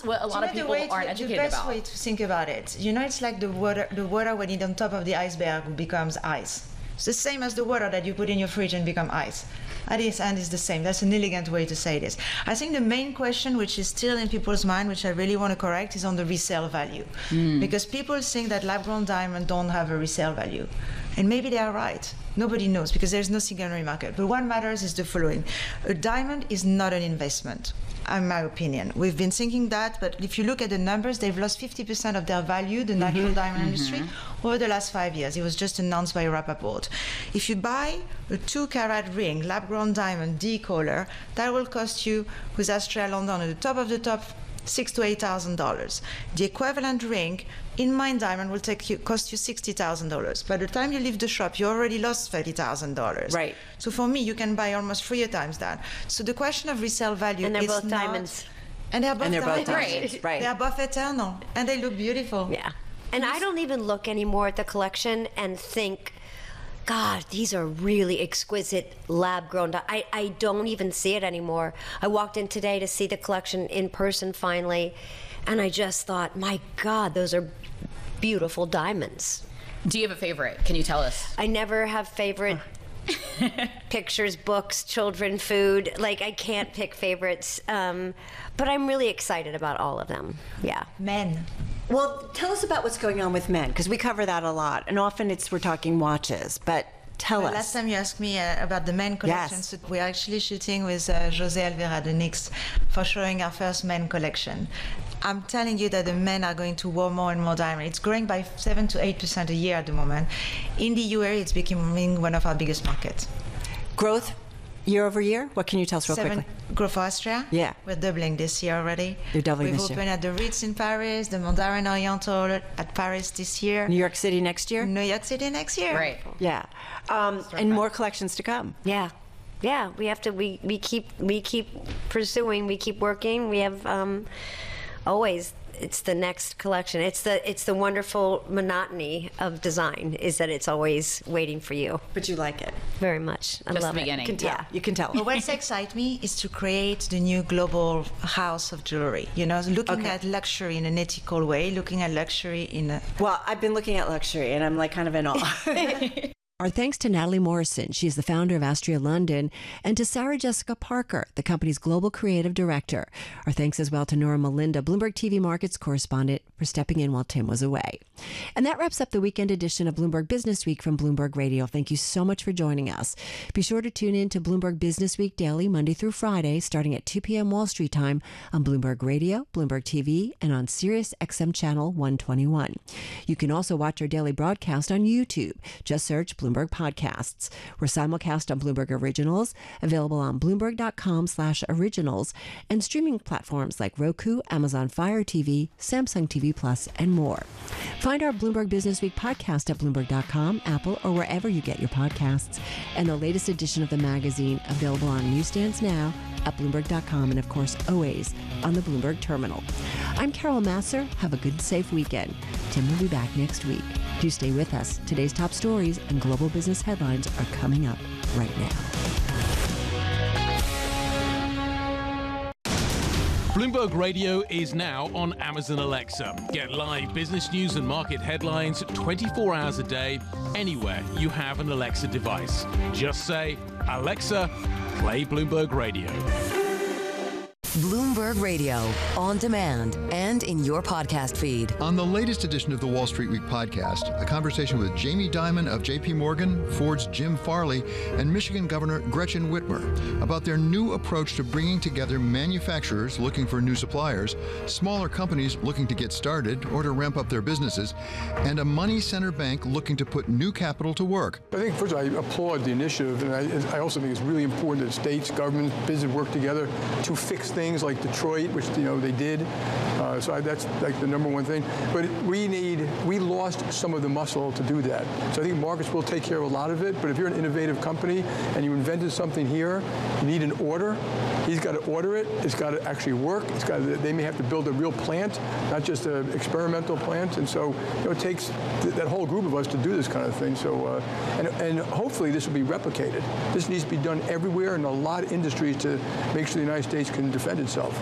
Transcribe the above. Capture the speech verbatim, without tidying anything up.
what a lot of people aren't to, educated the best about. way to think about it, you know, it's like the water, the water when it's on top of the iceberg becomes ice. It's the same as the water that you put in your fridge and become ice. At its end, it's the same. That's an elegant way to say this. I think the main question, which is still in people's mind, which I really want to correct, is on the resale value. Mm. Because people think that lab-grown diamonds don't have a resale value. And maybe they are right. Nobody knows because there's no secondary market. But what matters is the following. A diamond is not an investment, in my opinion. We've been thinking that, but if you look at the numbers, they've lost fifty percent of their value, the natural mm-hmm. diamond mm-hmm. industry, over the last five years. It was just announced by Rappaport. If you buy a two-carat ring, lab-grown diamond, D-color, that will cost you, with Astrea London at the top of the top, six to eight thousand dollars. The equivalent ring in mine diamond will take you cost you sixty thousand dollars. By the time you leave the shop, you already lost thirty thousand dollars. Right. So for me, you can buy almost three times that. So the question of resale value and they're is both not, diamonds. And they're both and they're diamonds. Both diamonds. Right. They are both eternal, and they look beautiful. Yeah. And I don't even look anymore at the collection and think, God, these are really exquisite lab-grown. I, I don't even see it anymore. I walked in today to see the collection in person finally, and I just thought, my God, those are beautiful diamonds. Do you have a favorite? Can you tell us? I never have favorite pictures, books, children, food. Like, I can't pick favorites, um, but I'm really excited about all of them. Yeah. Men. Well, tell us about what's going on with men, because we cover that a lot, and often it's we're talking watches, but tell well, us. Last time you asked me uh, about the men collection, yes. so we're actually shooting with uh, José Alvera, the Knicks, for showing our first men collection. I'm telling you that the men are going to wear more and more diamond. It's growing by seven to eight percent a year at the moment. In the U A E, it's becoming one of our biggest markets. Growth? Year over year? What can you tell us real Seven, quickly? Growth for Astrea? Yeah. We're doubling this year already. You're doubling We've this year. opened at the Ritz in Paris, the Mandarin Oriental at Paris this year. New York City next year? New York City next year. Right. Yeah. Um, and more collections to come. Yeah. Yeah. We have to, we, we keep, we keep pursuing, we keep working. We have um, always, it's the next collection. It's the it's the wonderful monotony of design is that it's always waiting for you. But you like it. Very much. I Just love the it. beginning. You can tell. Yeah. You can tell. But what excites me is to create the new global house of jewelry. You know, looking Okay. at luxury in an ethical way, looking at luxury in a... Well, I've been looking at luxury, and I'm like kind of in awe. Our thanks to Natalie Morrison, she's the founder of Astrea London, and to Sarah Jessica Parker, the company's global creative director. Our thanks as well to Nora Melinda, Bloomberg T V Markets correspondent, for stepping in while Tim was away. And that wraps up the weekend edition of Bloomberg Business Week from Bloomberg Radio. Thank you so much for joining us. Be sure to tune in to Bloomberg Business Week daily, Monday through Friday, starting at two p.m. Wall Street time on Bloomberg Radio, Bloomberg T V, and on Sirius X M Channel one twenty-one. You can also watch our daily broadcast on YouTube. Just search Bloomberg Podcasts. We're simulcast on Bloomberg Originals, available on Bloomberg.com slash originals, and streaming platforms like Roku, Amazon Fire T V, Samsung T V Plus, and more. Find our Bloomberg Business Week podcast at Bloomberg dot com, Apple, or wherever you get your podcasts. And the latest edition of the magazine available on newsstands now at Bloomberg dot com, and of course always on the Bloomberg Terminal. I'm Carol Masser. Have a good, safe weekend. Tim will be back next week. Do stay with us. Today's top stories and global business headlines are coming up right now. Bloomberg Radio is now on Amazon Alexa. Get live business news and market headlines twenty-four hours a day, anywhere you have an Alexa device. Just say, Alexa, play Bloomberg Radio. Bloomberg Radio, on demand and in your podcast feed. On the latest edition of the Wall Street Week podcast, a conversation with Jamie Dimon of J P Morgan, Ford's Jim Farley, and Michigan Governor Gretchen Whitmer about their new approach to bringing together manufacturers looking for new suppliers, smaller companies looking to get started or to ramp up their businesses, and a money center bank looking to put new capital to work. I think, first of all, I applaud the initiative, and I, I also think it's really important that states, governments, business work together to fix things. Things like Detroit, which you know they did, uh, so I, that's like the number one thing. But we need, we lost some of the muscle to do that. So I think markets will take care of a lot of it. But if you're an innovative company and you invented something here, you need an order. He's got to order it. It's got to actually work. It's got to, they may have to build a real plant, not just an experimental plant. And so you know, it takes th that whole group of us to do this kind of thing. So uh, and and hopefully this will be replicated. This needs to be done everywhere in a lot of industries to make sure the United States can defend itself.